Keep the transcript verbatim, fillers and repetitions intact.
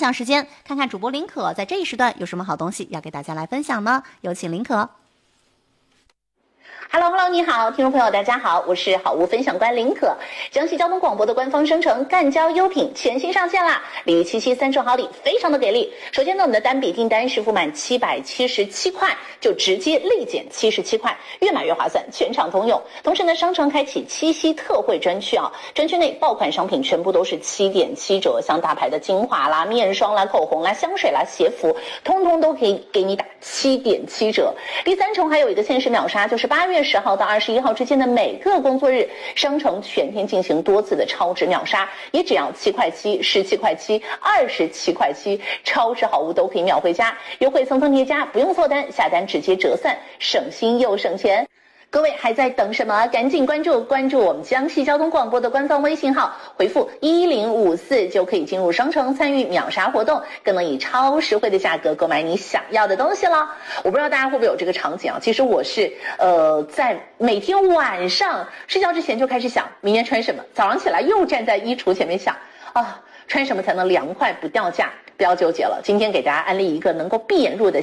享时间，看看主播林可在这一时段有什么好东西要给大家来分享呢？有请林可。 Hello Hello， 你好，听众朋友大家好，我是好物分享官林可。江西交通广播的官方商城赣交优品全新上线啦，礼遇七夕三重好礼非常的给力。首先呢，我们的单笔订单是付满七百七十七块就直接立减七十七块，越买越划算，全场通用。同时呢，商城开启七夕特惠专区啊，专区内爆款商品全部都是七点七折，像大牌的精华啦、面霜啦、口红啦、香水啦、鞋服，通通都可以给你打七点七折。第三重还有一个限时秒杀，就是八月十号到二十一号之间的每个工作日，商城全天进行多次的超值秒杀，也只要七块七、十七块七、二十七块七，超值好物都可以秒回家，优惠层层叠加，不用凑单，下单直接折算，省心又省钱。各位还在等什么？赶紧关注关注我们江西交通广播的官方微信号，回复一零五四就可以进入商城参与秒杀活动，更能以超实惠的价格购买你想要的东西了。我不知道大家会不会有这个场景啊？其实我是呃在每天晚上睡觉之前就开始想明天穿什么，早上起来又站在衣橱前面想啊，穿什么才能凉快不掉价？不要纠结了，今天给大家安利一个能够闭眼入的